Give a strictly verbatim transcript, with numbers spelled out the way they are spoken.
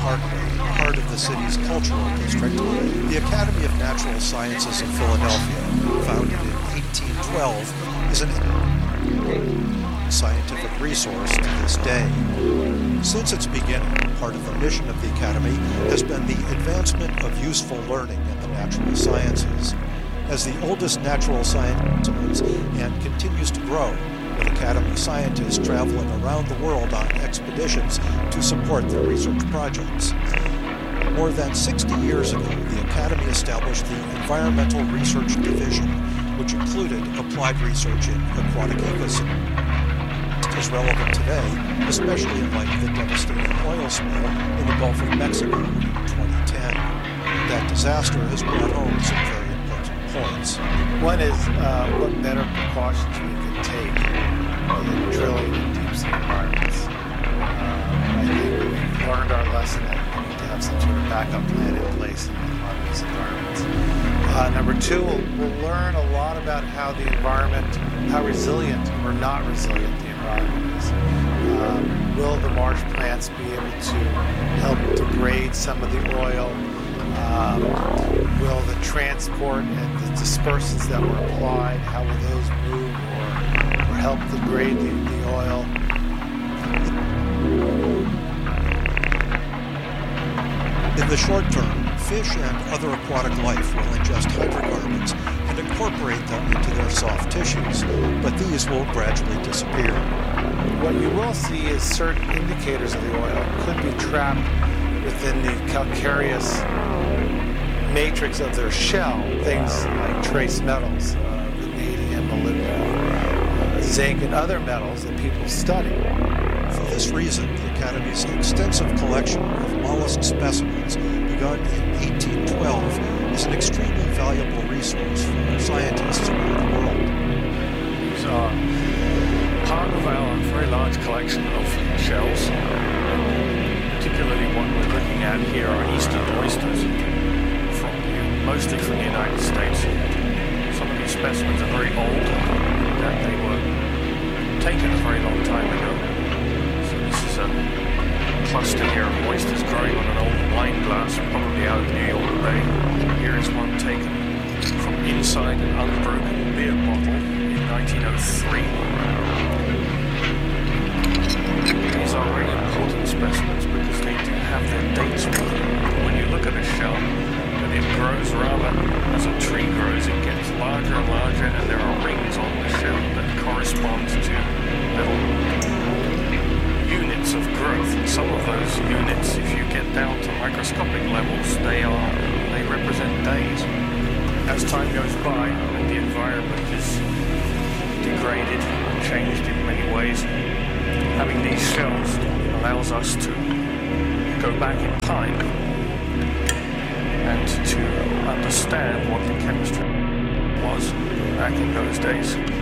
Parkway, heart of the city's cultural district, the Academy of Natural Sciences of Philadelphia, founded in eighteen twelve, is an scientific resource to this day. Since its beginning, part of the mission of the Academy has been the advancement of useful learning in the natural sciences. As the oldest natural science and continues to grow, with Academy scientists traveling around the world on expeditions to support their research projects. More than sixty years ago, the Academy established the Environmental Research Division, which included applied research in aquatic ecosystems. Is relevant today, especially in light of the devastating oil spill in the Gulf of Mexico in twenty ten. That disaster has brought home some very important points. One is uh, what better precautions we can take in drilling in deep sea environments. Uh, I think we've learned our lesson that we need to have some sort of backup plan in place in a lot of these environments. Uh, number two, we'll, we'll learn a lot about how the environment, how resilient or not resilient the environment is. Um, will the marsh plants be able to help degrade some of the oil? Um, will the transport and the dispersants that were applied, how will those move or, or help degrade the, the oil? In the short term, fish and other aquatic life will ingest hydrocarbons and incorporate them into their soft tissues, but these will gradually disappear. What you will see is certain indicators of the oil could be trapped within the calcareous matrix of their shell, things like trace metals, uh, vanadium, molybdenum, uh, zinc, and other metals that people study. For this reason, the Academy's extensive collection of mollusk specimens, begun in eighteen twelve, is an extremely valuable resource for scientists around the world. These are part of our very large collection of shells, particularly what we're looking at here are eastern oysters, from the, mostly from the United States. Some of these specimens are very old, that they were taken a very long time ago. So this is a cluster here of oysters growing on an old wine glass, probably out of New York Bay. Here is one taken from inside an unbroken beer bottle in nineteen oh three. These are very important specimens because they do have their dates with them. When you look at a shell, and it grows rather as a tree grows, it gets larger and larger, and there are rings on the shell that correspond to little units of growth. And some of those units, if you get down to microscopic levels, they are they represent days. As time goes by and the environment is degraded and changed in many ways, having these shells allows us to go back in time and to understand what the chemistry was back in those days.